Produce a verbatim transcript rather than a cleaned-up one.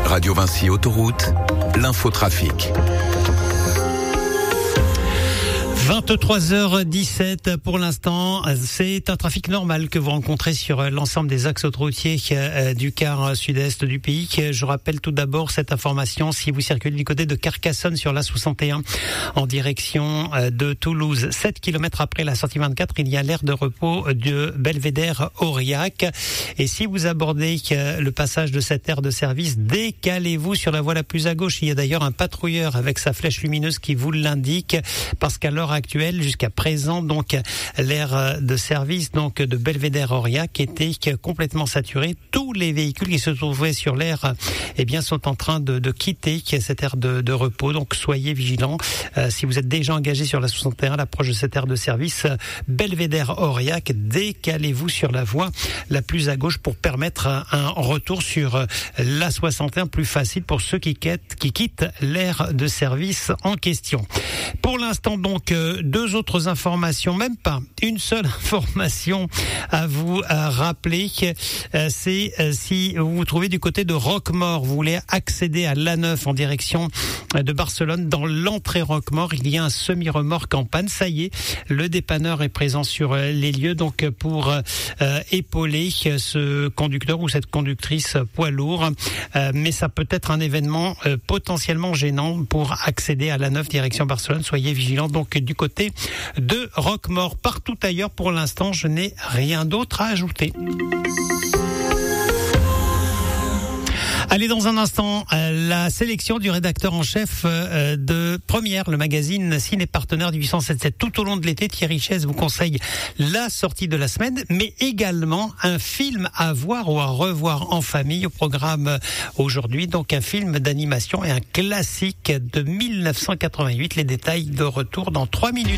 Radio Vinci Autoroute, l'infotrafic. vingt-trois heures dix-sept pour l'instant, c'est un trafic normal que vous rencontrez sur l'ensemble des axes autoroutiers du quart sud-est du pays. Je rappelle tout d'abord cette information, si vous circulez du côté de Carcassonne sur l'A soixante et un en direction de Toulouse, sept kilomètres après la sortie vingt-quatre, il y a l'aire de repos de Belvédère-Aurillac. Et si vous abordez le passage de cette aire de service, décalez-vous sur la voie la plus à gauche. Il y a d'ailleurs un patrouilleur avec sa flèche lumineuse qui vous l'indique, parce qu'à l'heure actuelle, jusqu'à présent, donc l'aire de service donc de Belvédère-Aurillac était complètement saturée. Tous les véhicules qui se trouvaient sur l'aire, eh bien, sont en train de, de quitter cette aire de, de repos. Donc soyez vigilants. Euh, si vous êtes déjà engagé sur la soixante et un, l'approche de cette aire de service Belvédère-Aurillac, décalez-vous sur la voie la plus à gauche pour permettre un, un retour sur la soixante et un plus facile pour ceux qui quittent, qui quittent l'aire de service en question. Pour l'instant, donc, deux autres informations, même pas une seule information à vous à rappeler. C'est si vous vous trouvez du côté de Roquemaure, vous voulez accéder à l'A neuf en direction de Barcelone, dans l'entrée Roquemaure, il y a un semi-remorque en panne. Ça y est, le dépanneur est présent sur les lieux, donc pour euh, épauler ce conducteur ou cette conductrice poids lourd. Euh, mais ça peut être un événement euh, potentiellement gênant pour accéder à l'A neuf direction Barcelone. Soyez vigilants donc du côté de Roquemaure. Partout ailleurs, pour l'instant, je n'ai rien d'autre à ajouter. Allez, dans un instant, euh, la sélection du rédacteur en chef euh, de Première, le magazine Ciné Partenaire du huit cent soixante-dix-sept. Tout au long de l'été, Thierry Chaise vous conseille la sortie de la semaine, mais également un film à voir ou à revoir en famille au programme aujourd'hui. Donc un film d'animation et un classique de mille neuf cent quatre-vingt-huit. Les détails de retour dans trois minutes.